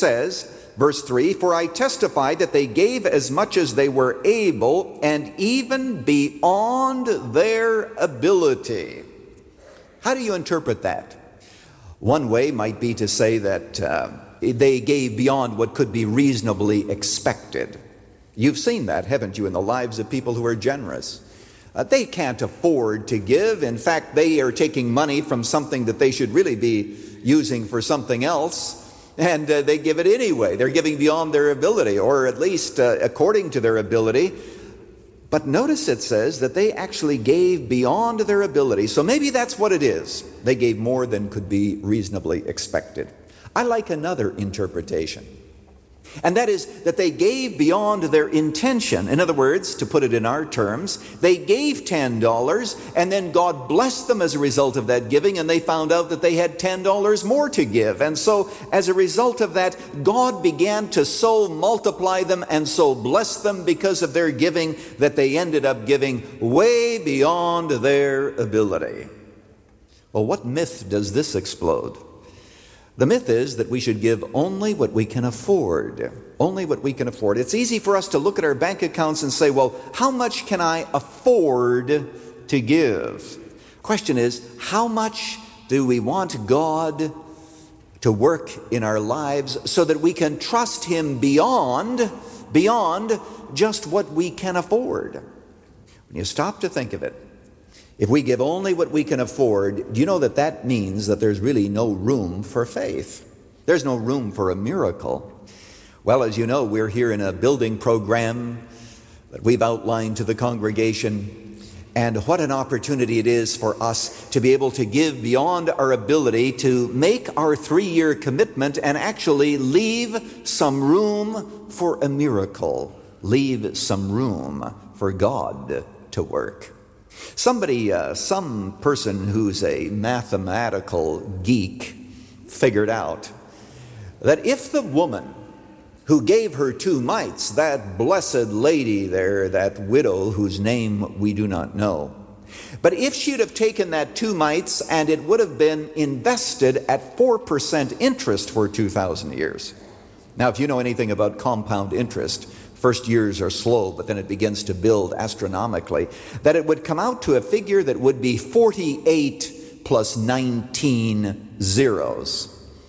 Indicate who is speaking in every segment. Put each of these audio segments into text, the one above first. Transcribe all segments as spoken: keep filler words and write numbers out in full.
Speaker 1: says, verse three, "For I testify that they gave as much as they were able, and even beyond their ability." How do you interpret that? One way might be to say that uh, they gave beyond what could be reasonably expected. You've seen that, haven't you, in the lives of people who are generous? Uh, they can't afford to give. In fact, they are taking money from something that they should really be using for something else, and uh, they give it anyway. They're giving beyond their ability, or at least uh, according to their ability. But notice it says that they actually gave beyond their ability. So maybe that's what it is. They gave more than could be reasonably expected. I like another interpretation. And that is that they gave beyond their intention. In other words, to put it in our terms, they gave ten dollars, and then God blessed them as a result of that giving, and they found out that they had ten dollars more to give. And so, as a result of that, God began to so multiply them and so bless them because of their giving that they ended up giving way beyond their ability. Well, what myth does this explode? The myth is that we should give only what we can afford. Only what we can afford. It's easy for us to look at our bank accounts and say, well, how much can I afford to give? Question is, how much do we want God to work in our lives so that we can trust Him beyond, beyond just what we can afford? When you stop to think of it, if we give only what we can afford, do you know that that means that there's really no room for faith? There's no room for a miracle. Well, as you know, we're here in a building program that we've outlined to the congregation, and what an opportunity it is for us to be able to give beyond our ability to make our three-year commitment and actually leave some room for a miracle, leave some room for God to work. Somebody, uh, some person who's a mathematical geek figured out that if the woman who gave her two mites, that blessed lady there, that widow whose name we do not know, but if she'd have taken that two mites and it would have been invested at four percent interest for two thousand years. Now, if you know anything about compound interest, first years are slow, but then it begins to build astronomically, that it would come out to a figure that would be forty-eight plus nineteen zeros.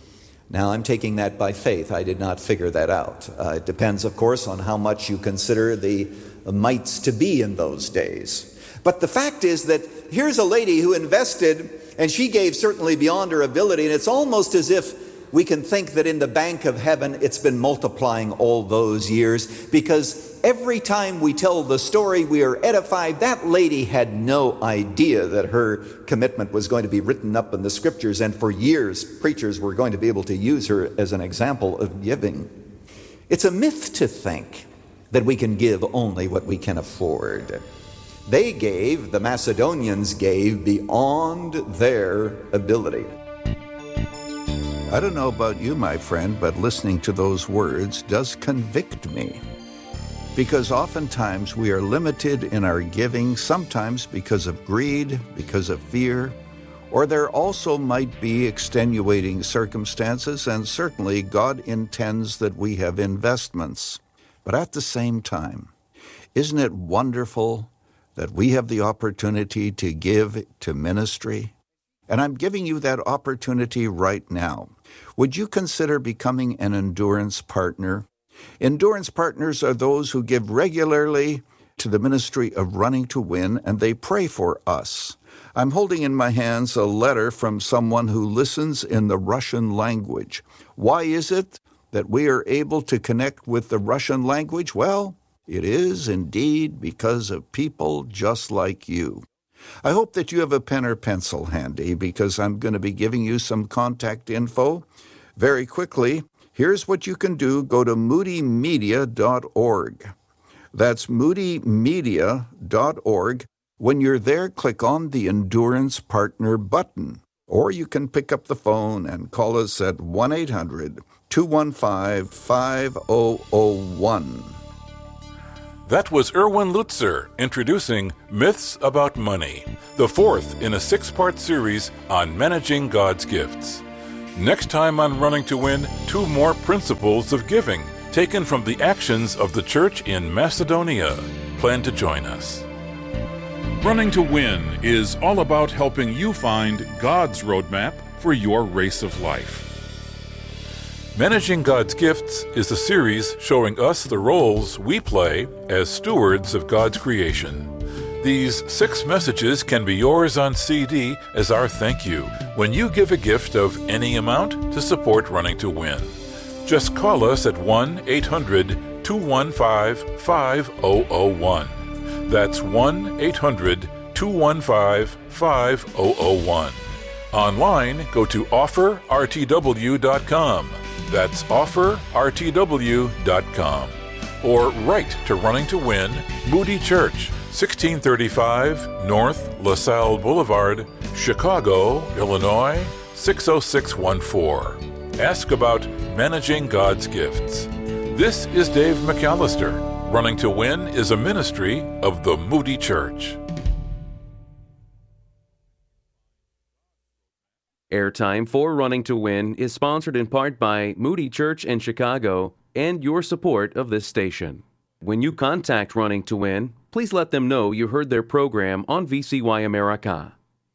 Speaker 1: Now, I'm taking that by faith. I did not figure that out. Uh, it depends, of course, on how much you consider the mites to be in those days. But the fact is that here's a lady who invested, and she gave certainly beyond her ability, and it's almost as if we can think that in the bank of heaven it's been multiplying all those years, because every time we tell the story we are edified. That lady had no idea that her commitment was going to be written up in the scriptures, and for years preachers were going to be able to use her as an example of giving. It's a myth to think that we can give only what we can afford. They gave, the Macedonians gave beyond their ability.
Speaker 2: I don't know about you, my friend, but listening to those words does convict me. Because oftentimes we are limited in our giving, sometimes because of greed, because of fear, or there also might be extenuating circumstances, and certainly God intends that we have investments. But at the same time, isn't it wonderful that we have the opportunity to give to ministry? And I'm giving you that opportunity right now. Would you consider becoming an endurance partner? Endurance partners are those who give regularly to the ministry of Running to Win, and they pray for us. I'm holding in my hands a letter from someone who listens in the Russian language. Why is it that we are able to connect with the Russian language? Well, it is indeed because of people just like you. I hope that you have a pen or pencil handy, because I'm going to be giving you some contact info. Very quickly, here's what you can do. Go to moody media dot org. That's moody media dot org. When you're there, click on the Endurance Partner button. Or you can pick up the phone and call us at one eight hundred two one five five zero zero one.
Speaker 3: That was Erwin Lutzer introducing Myths About Money, the fourth in a six-part series on managing God's gifts. Next time on Running to Win, two more principles of giving, taken from the actions of the church in Macedonia. Plan to join us. Running to Win is all about helping you find God's roadmap for your race of life. Managing God's Gifts is a series showing us the roles we play as stewards of God's creation. These six messages can be yours on C D as our thank you when you give a gift of any amount to support Running to Win. Just call us at one eight hundred two one five five zero zero one. That's one eight hundred two one five five zero zero one. Online, go to offer r t w dot com. That's offer r t w dot com. Or write to Running to Win, Moody Church, sixteen thirty-five North LaSalle Boulevard, Chicago, Illinois, six oh six one four. Ask about Managing God's Gifts. This is Dave McAllister. Running to Win is a ministry of the Moody Church.
Speaker 4: Airtime for Running to Win is sponsored in part by Moody Church in Chicago and your support of this station. When you contact Running to Win, please let them know you heard their program on V C Y America.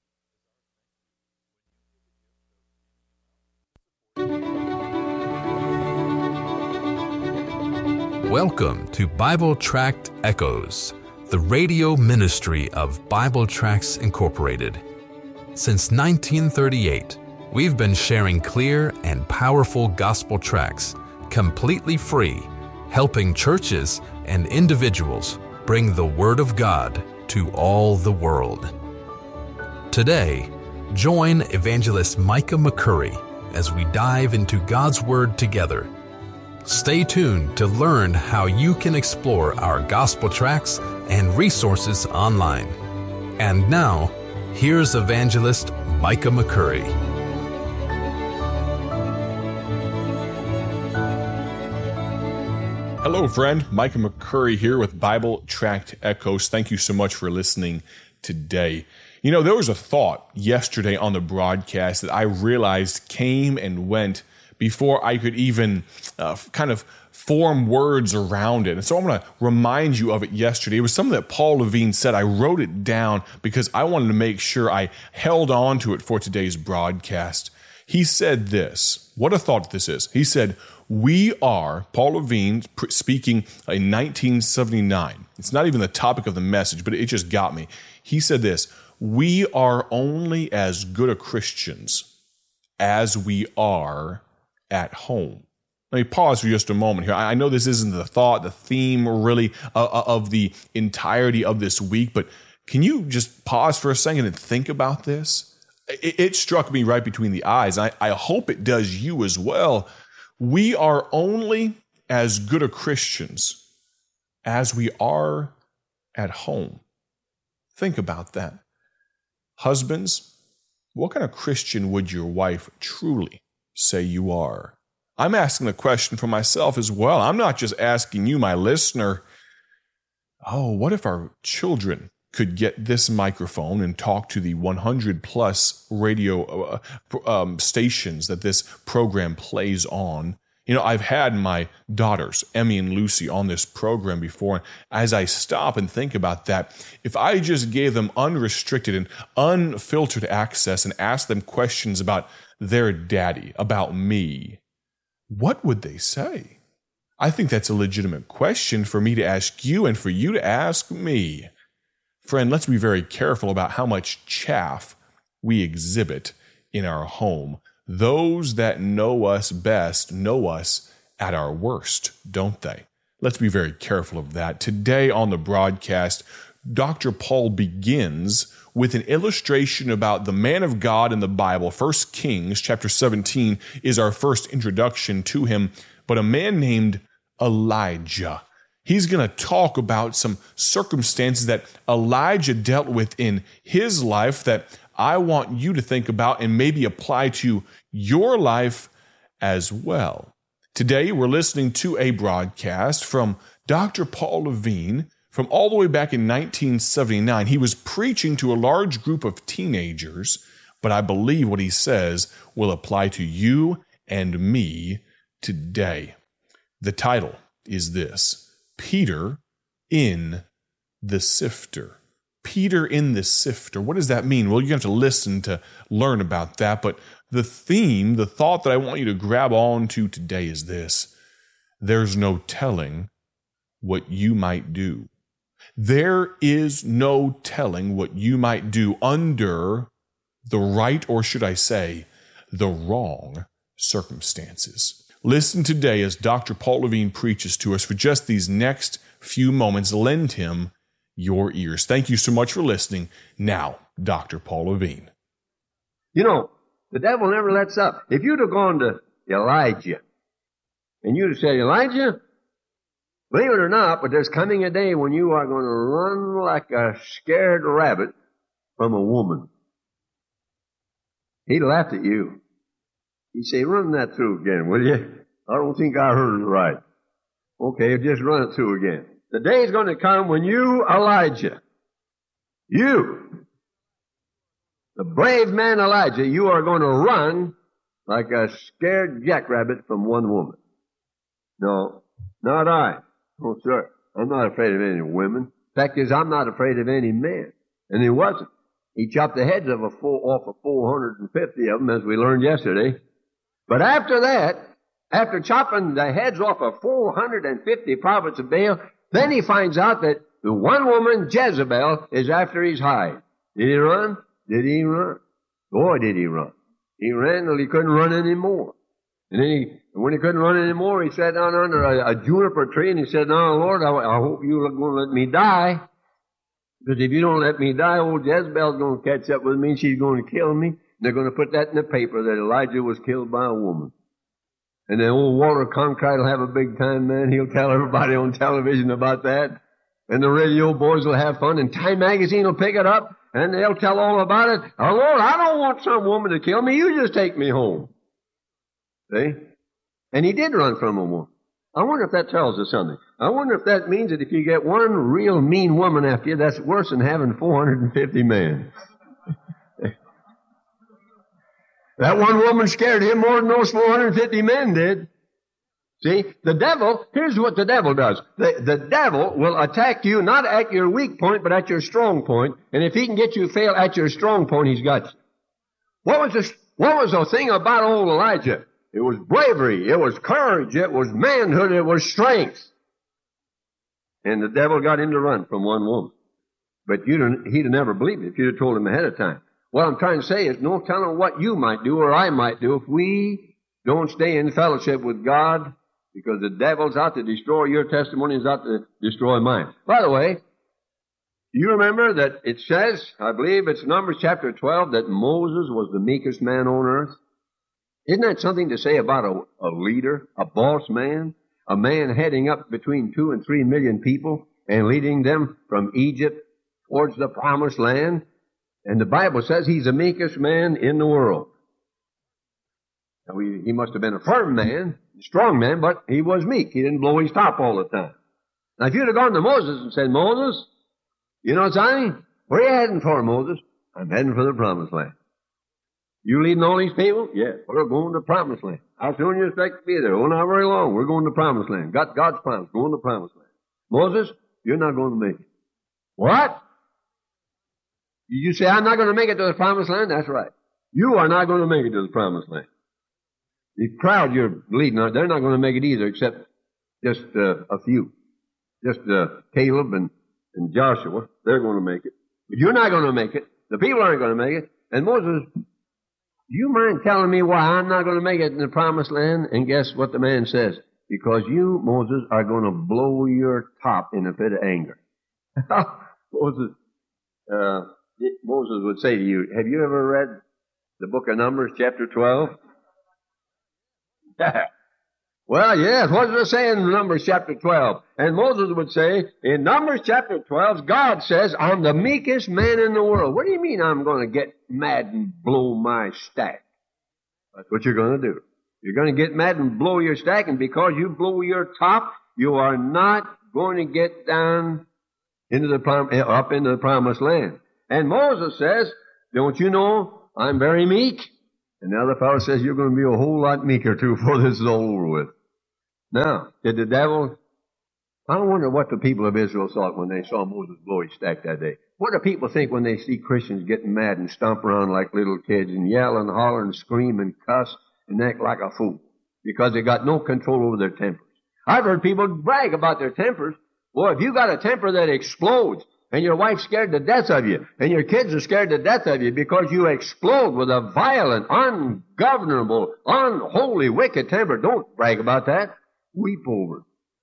Speaker 5: Welcome to Bible Tract Echoes, the radio ministry of Bible Tracts Incorporated. Since nineteen thirty-eight, we've been sharing clear and powerful gospel tracts, completely free, helping churches and individuals bring the Word of God to all the world. Today, join Evangelist Micah McCurry as we dive into God's Word together. Stay tuned to learn how you can explore our gospel tracts and resources online. And now, here's Evangelist Micah McCurry.
Speaker 6: Hello, friend. Micah McCurry here with Bible Tract Echoes. Thank you so much for listening today. You know, there was a thought yesterday on the broadcast that I realized came and went before I could even uh, kind of form words around it. And so I'm going to remind you of it yesterday. It was something that Paul Levine said. I wrote it down because I wanted to make sure I held on to it for today's broadcast. He said this. What a thought this is. He said, we are, Paul Levine speaking in nineteen seventy-nine. It's not even the topic of the message, but it just got me. He said this, we are only as good a Christians as we are at home. Let me pause for just a moment here. I know this isn't the thought, the theme really uh, of the entirety of this week, but can you just pause for a second and think about this? It, it struck me right between the eyes. I, I hope it does you as well. We are only as good a Christians as we are at home. Think about that. Husbands, what kind of Christian would your wife truly say you are? I'm asking the question for myself as well. I'm not just asking you, my listener. Oh, what if our children could get this microphone and talk to the one hundred plus radio uh, um, stations that this program plays on? You know, I've had my daughters, Emmy and Lucy, on this program before. And as I stop and think about that, if I just gave them unrestricted and unfiltered access and asked them questions about their daddy, about me, what would they say? I think that's a legitimate question for me to ask you and for you to ask me. Friend, let's be very careful about how much chaff we exhibit in our home. Those that know us best know us at our worst, don't they? Let's be very careful of that. Today on the broadcast, Doctor Paul begins with an illustration about the man of God in the Bible. First Kings chapter seventeen is our first introduction to him, but a man named Elijah. He's going to talk about some circumstances that Elijah dealt with in his life that I want you to think about and maybe apply to your life as well. Today, we're listening to a broadcast from Doctor Paul Levine from all the way back in nineteen seventy-nine. He was preaching to a large group of teenagers, but I believe what he says will apply to you and me today. The title is this: Peter in the Sifter. Peter in the Sifter. What does that mean? Well, you have to listen to learn about that, but the theme, the thought that I want you to grab onto today is this: there's no telling what you might do. There is no telling what you might do under the right, or should I say, the wrong circumstances. Listen today as Doctor Paul Levine preaches to us for just these next few moments. Lend him your ears. Thank you so much for listening. Now, Doctor Paul Levine.
Speaker 7: You know, the devil never lets up. If you'd have gone to Elijah and you'd have said, Elijah, believe it or not, but there's coming a day when you are going to run like a scared rabbit from a woman. He'd laughed at you. He'd say, run that through again, will you? I don't think I heard it right. Okay, just run it through again. The day is going to come when you, Elijah, you, the brave man Elijah, you are going to run like a scared jackrabbit from one woman. No, not I. Oh, sir, I'm not afraid of any women. Fact is, I'm not afraid of any man. And he wasn't. He chopped the heads of a four, off of four hundred fifty of them, as we learned yesterday. But after that, after chopping the heads off of four hundred fifty prophets of Baal, then he finds out that the one woman, Jezebel, is after his hide. Did he run? Did he run? Boy, did he run. He ran until he couldn't run anymore. And then he, and when he couldn't run anymore, he sat down under a, a juniper tree and he said, "Now, Lord, I, I hope you're going to let me die. Because if you don't let me die, old Jezebel's going to catch up with me and she's going to kill me. And they're going to put that in the paper that Elijah was killed by a woman." And then old Walter Cronkite will have a big time, man. He'll tell everybody on television about that. And the radio boys will have fun. And Time Magazine will pick it up. And they'll tell all about it. "Oh, Lord, I don't want some woman to kill me. You just take me home." See? And he did run from a woman. I wonder if that tells us something. I wonder if that means that if you get one real mean woman after you, that's worse than having four hundred fifty men. That one woman scared him more than those four hundred fifty men did. See, the devil, here's what the devil does. The, the devil will attack you not at your weak point, but at your strong point. And if he can get you to fail at your strong point, he's got you. What was the, what was the thing about old Elijah? It was bravery, it was courage, it was manhood, it was strength. And the devil got him to run from one woman. But you'd, he'd have never believed it if you'd have told him ahead of time. What I'm trying to say is no telling what you might do or I might do if we don't stay in fellowship with God, because the devil's out to destroy your testimony, is out to destroy mine. By the way, you remember that it says, I believe it's Numbers chapter twelve, that Moses was the meekest man on earth? Isn't that something to say about a, a leader, a boss man, a man heading up between two and three million people and leading them from Egypt towards the promised land? And the Bible says he's the meekest man in the world. Now, he, he must have been a firm man, a strong man, but he was meek. He didn't blow his top all the time. Now, if you'd have gone to Moses and said, "Moses, you know something? Where are you heading for, Moses?" "I'm heading for the promised land." "You leading all these people?" "Yes, we're going to the promised land." "How soon you expect to be there?" "Oh, not very long. We're going to the promised land. Got God's promise. Going to the promised land." "Moses, you're not going to make it." "What? You say I'm not going to make it to the promised land?" "That's right. You are not going to make it to the promised land. The crowd you're leading, they're not going to make it either, except just uh, a few. Just uh, Caleb and, and Joshua. They're going to make it. But you're not going to make it. The people aren't going to make it. And Moses, do you mind telling me why I'm not going to make it in the promised land?" And guess what the man says? "Because you, Moses, are going to blow your top in a fit of anger." Moses, uh, Moses would say to you, have you ever read the book of Numbers, chapter twelve? Well, yes, what does it say in Numbers chapter twelve? And Moses would say, in Numbers chapter twelve, God says, "I'm the meekest man in the world." What do you mean I'm going to get mad and blow my stack? That's what you're going to do. You're going to get mad and blow your stack, and because you blow your top, you are not going to get down into the prom- up into the promised land. And Moses says, don't you know I'm very meek. And the other fellow says, you're going to be a whole lot meeker too before this is all over with. Now, did the devil... I wonder what the people of Israel thought when they saw Moses blow his staff that day. What do people think when they see Christians getting mad and stomp around like little kids and yell and holler and scream and cuss and act like a fool because they got no control over their tempers? I've heard people brag about their tempers. Boy, if you got a temper that explodes and your wife's scared to death of you and your kids are scared to death of you because you explode with a violent, ungovernable, unholy, wicked temper, don't brag about that. Weep over it.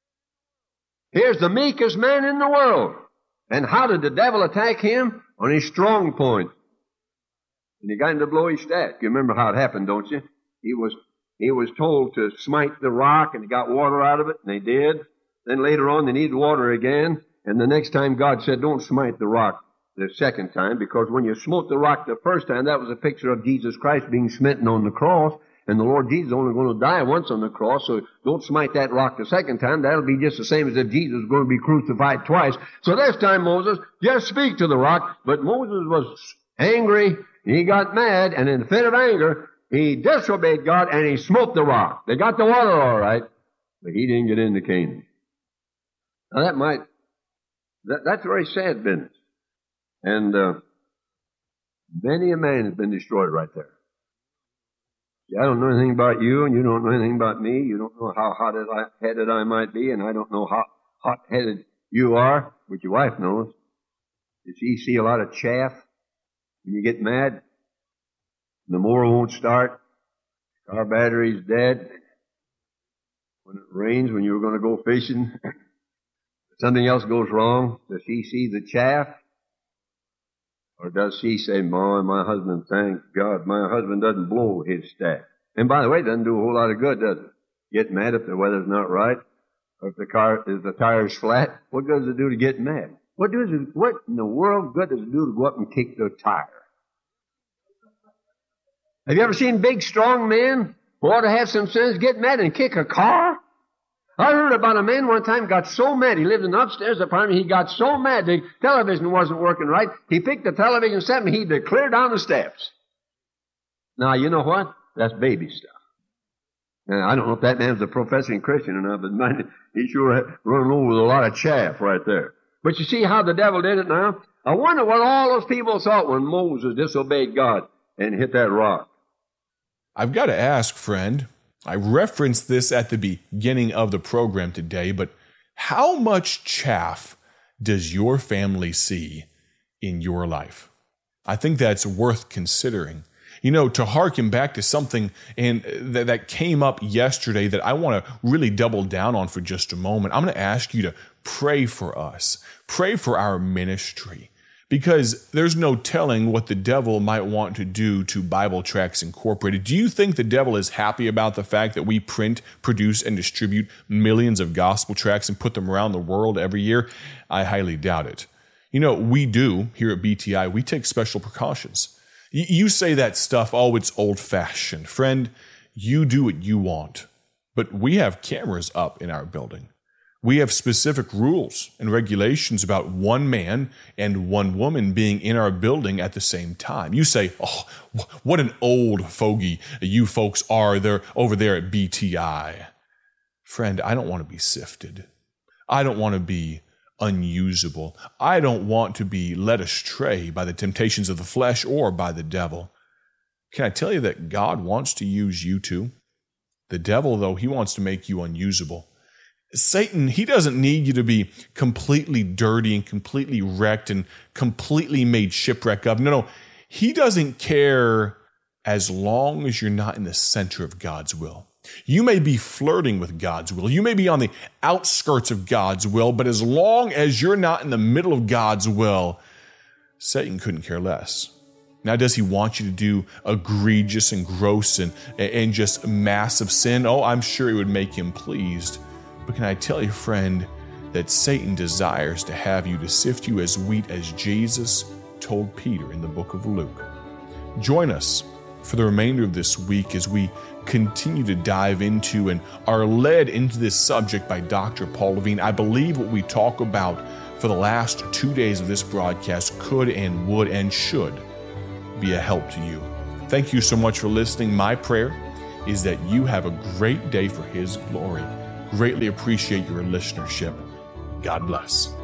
Speaker 7: Here's the meekest man in the world. And how did the devil attack him? On his strong point. And he got him to blow his staff. You remember how it happened, don't you? He was, he was told to smite the rock, and he got water out of it, and they did. Then later on, they needed water again. And the next time God said, don't smite the rock the second time, because when you smote the rock the first time, that was a picture of Jesus Christ being smitten on the cross. And the Lord Jesus is only going to die once on the cross, so don't smite that rock the second time. That'll be just the same as if Jesus was going to be crucified twice. So this time, Moses, just speak to the rock. But Moses was angry, he got mad, and in a fit of anger, he disobeyed God, and he smote the rock. They got the water all right, but he didn't get into Canaan. Now that might, that, that's very sad business. And uh, many a man has been destroyed right there. I don't know anything about you, and you don't know anything about me. You don't know how hot-headed I might be, and I don't know how hot-headed you are, but your wife knows. Does she see a lot of chaff when you get mad? The mower won't start. Car battery's dead. When it rains, when you were going to go fishing, something else goes wrong. Does she see the chaff? Or does she say, "Ma, my husband, thank God, my husband doesn't blow his staff." And by the way, it doesn't do a whole lot of good, does it? Get mad if the weather's not right, or if the car, if the tire's flat. What good does it do to get mad? What does it, what in the world good does it do to go up and kick the tire? Have you ever seen big, strong men who ought to have some sense get mad and kick a car? I heard about a man one time got so mad, he lived in an upstairs apartment, he got so mad the television wasn't working right, he picked the television set and he cleared down the steps. Now, you know what? That's baby stuff. Now, I don't know if that man's a professing Christian or not, but man, he's sure running over with a lot of chaff right there. But you see how the devil did it now? I wonder what all those people thought when Moses disobeyed God and hit that rock.
Speaker 6: I've got to ask, friend, I referenced this at the beginning of the program today, but how much chaff does your family see in your life? I think that's worth considering. You know, to hearken back to something and th- that came up yesterday that I want to really double down on for just a moment, I'm going to ask you to pray for us. Pray for our ministry. Because there's no telling what the devil might want to do to Bible Tracts Incorporated. Do you think the devil is happy about the fact that we print, produce, and distribute millions of gospel tracts and put them around the world every year? I highly doubt it. You know, we do, here at B T I, we take special precautions. Y- you say that stuff, oh, it's old-fashioned. Friend, you do what you want. But we have cameras up in our building. We have specific rules and regulations about one man and one woman being in our building at the same time. You say, oh, what an old fogey you folks are there over there at B T I. Friend, I don't want to be sifted. I don't want to be unusable. I don't want to be led astray by the temptations of the flesh or by the devil. Can I tell you that God wants to use you too? The devil, though, he wants to make you unusable. Satan, he doesn't need you to be completely dirty and completely wrecked and completely made shipwreck of. No, no, he doesn't care as long as you're not in the center of God's will. You may be flirting with God's will. You may be on the outskirts of God's will, but as long as you're not in the middle of God's will, Satan couldn't care less. Now, does he want you to do egregious and gross and, and just massive sin? Oh, I'm sure it would make him pleased. But can I tell you, friend, that Satan desires to have you to sift you as wheat, as Jesus told Peter in the book of Luke. Join us for the remainder of this week as we continue to dive into and are led into this subject by Doctor Paul Levine. I believe what we talk about for the last two days of this broadcast could and would and should be a help to you. Thank you so much for listening. My prayer is that you have a great day for His glory. Greatly appreciate your listenership. God bless.